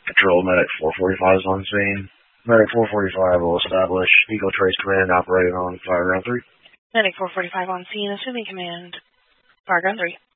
Control, Medic 445 is on scene. Medic 445 will establish Eagle Trace Command operating on Fire Ground 3. Medic 445 on scene, assuming command. Fire Ground 3.